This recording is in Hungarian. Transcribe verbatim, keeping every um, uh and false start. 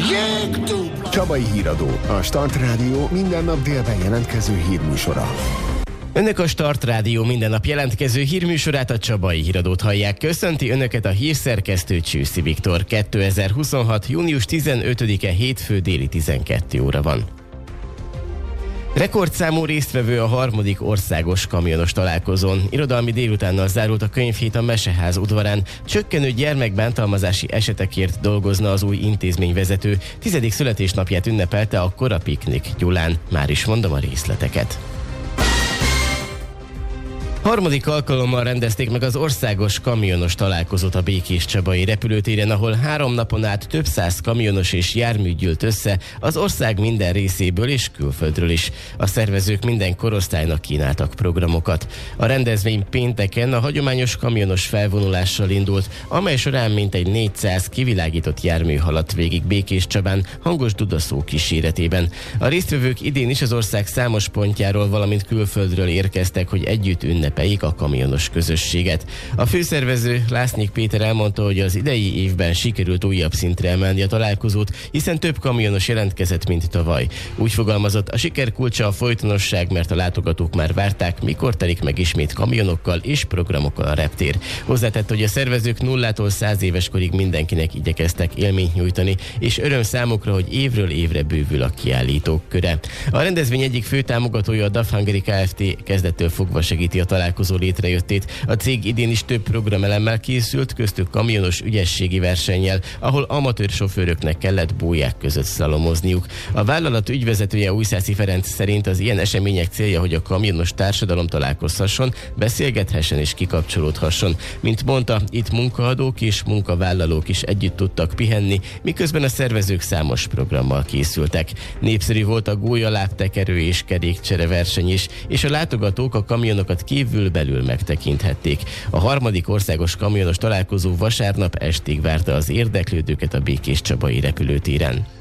Jégdupla. Csabai Híradó, a Start Rádió minden nap délben jelentkező hírműsora. Önök a Start Rádió minden nap jelentkező hírműsorát, a Csabai Híradót hallják. Köszönti Önöket a hírszerkesztő Csőszi Viktor. kétezer-huszonhat. június tizenötödike hétfő déli tizenkét óra van. Rekordszámú résztvevő a harmadik országos kamionos találkozón. Irodalmi délutánnal zárult a könyvhét a Meseház udvarán. Csökkenő gyermekbántalmazási esetekért dolgozna az új intézményvezető. Tizedik születésnapját ünnepelte a Kora Piknik Gyulán. Már is mondom a részleteket. Harmadik alkalommal rendezték meg az országos kamionos találkozót a Békéscsabai repülőtéren, ahol három napon át több száz kamionos és jármű gyűlt össze az ország minden részéből és külföldről is. A szervezők minden korosztálynak kínáltak programokat. A rendezvény pénteken a hagyományos kamionos felvonulással indult, amely során mintegy négyszáz kivilágított jármű haladt végig Békéscsabán hangos dudaszó kíséretében. A résztvevők idén is az ország számos pontjáról, valamint külföldről érkeztek, hogy együtt ünnep a kamionos közösséget. A főszervező Lásznyik Péter elmondta, hogy az idei évben sikerült újabb szintre emelni a találkozót, hiszen több kamionos jelentkezett, mint tavaly. Úgy fogalmazott, a siker kulcsa a folytonosság, mert a látogatók már várták, mikor telik meg ismét kamionokkal és programokkal a reptér. Hozzátett, hogy a szervezők nullától száz éves korig mindenkinek igyekeztek élményt nyújtani, és öröm számukra, hogy évről évre bővül a kiállítók köre. A rendezvény egyik fő támogatója, a dé á ef Hungary Kft. Kezdettől fogva segíti a találkozót létrejöttét. A cég idén is több programelemmel készült, köztük kamionos ügyességi versennyel, ahol amatőr sofőröknek kellett bóják között szlalomozniuk. A vállalat ügyvezetője, Újszászi Ferenc szerint az ilyen események célja, hogy a kamionos társadalom találkozhasson, beszélgethessen és kikapcsolódhasson. Mint mondta, itt munkaadók és munkavállalók is együtt tudtak pihenni, miközben a szervezők számos programmal készültek. Népszerű volt a gólyalábtekerő és kerékcsere verseny is, és a látogatók a kamionokat kívül belül megtekinthették. A harmadik országos kamionos találkozó vasárnap estig várta az érdeklődőket a Békéscsabai repülőtéren.